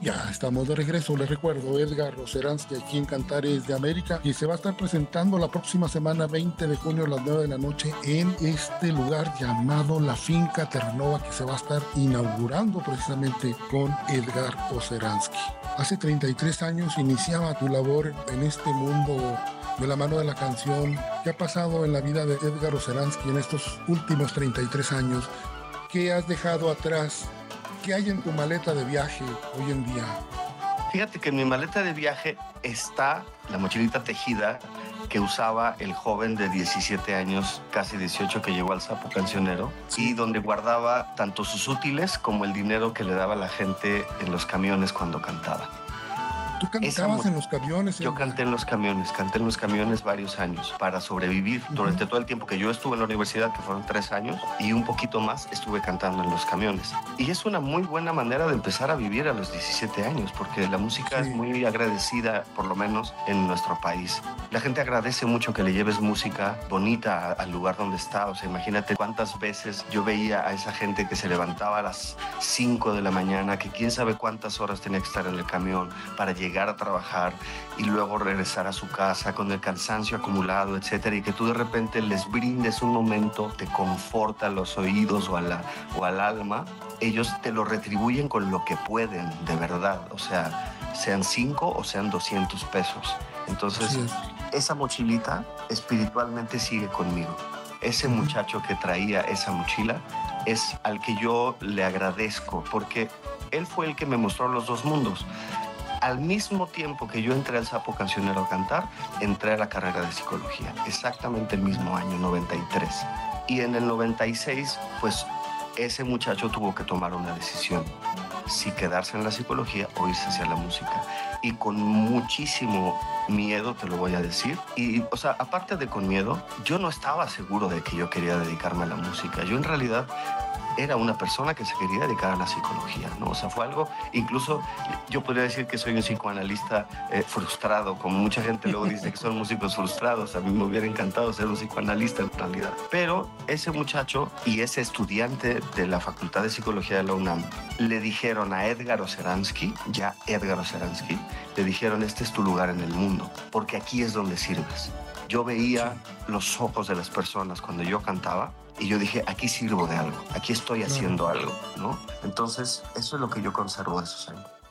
Ya estamos de regreso. Les recuerdo, Edgar Oceransky aquí en Cantares de América, y se va a estar presentando la próxima semana, 20 de junio a las 9 de la noche, en este lugar llamado La Finca Terranova, que se va a estar inaugurando precisamente con Edgar Oceransky. Hace 33 años iniciaba tu labor en este mundo de la mano de la canción. ¿Qué ha pasado en la vida de Edgar Oceransky en estos últimos 33 años? ¿Qué has dejado atrás? ¿Qué hay en tu maleta de viaje hoy en día? Fíjate que en mi maleta de viaje está la mochilita tejida que usaba el joven de 17 años, casi 18, que llegó al Sapo Cancionero, y donde guardaba tanto sus útiles como el dinero que le daba la gente en los camiones cuando cantaba. ¿Tú cantabas en los camiones? Yo canté en los camiones varios años para sobrevivir. Durante todo el tiempo que yo estuve en la universidad, que fueron 3 años, y un poquito más, estuve cantando en los camiones. Y es una muy buena manera de empezar a vivir a los 17 años, porque la música es muy agradecida, por lo menos en nuestro país. La gente agradece mucho que le lleves música bonita al lugar donde está. O sea, imagínate cuántas veces yo veía a esa gente que se levantaba a las 5 de la mañana, que quién sabe cuántas horas tenía que estar en el camión para llegar a trabajar y luego regresar a su casa con el cansancio acumulado, etcétera, y que tú de repente les brindes un momento de confort a los oídos o al alma. Ellos te lo retribuyen con lo que pueden, de verdad. O sea, sean 5 o sean 200 pesos. Entonces, esa mochilita espiritualmente sigue conmigo. Ese muchacho que traía esa mochila es al que yo le agradezco, porque él fue el que me mostró los dos mundos. Al mismo tiempo que yo entré al Sapo Cancionero a cantar, entré a la carrera de psicología, exactamente el mismo año, 93. Y en el 96, pues ese muchacho tuvo que tomar una decisión, si quedarse en la psicología o irse hacia la música. Y con muchísimo miedo, te lo voy a decir. Y, o sea, aparte de con miedo, yo no estaba seguro de que yo quería dedicarme a la música. Yo en realidad era una persona que se quería dedicar a la psicología, ¿no? O sea, fue algo, incluso yo podría decir que soy un psicoanalista frustrado, como mucha gente luego dice que son músicos frustrados. A mí me hubiera encantado ser un psicoanalista en realidad. Pero ese muchacho y ese estudiante de la Facultad de Psicología de la UNAM le dijeron a Edgar Oceransky, le dijeron: este es tu lugar en el mundo, porque aquí es donde sirves. Yo veía los ojos de las personas cuando yo cantaba y yo dije, aquí sirvo de algo, aquí estoy haciendo algo, ¿no? Entonces, eso es lo que yo conservo de esos años.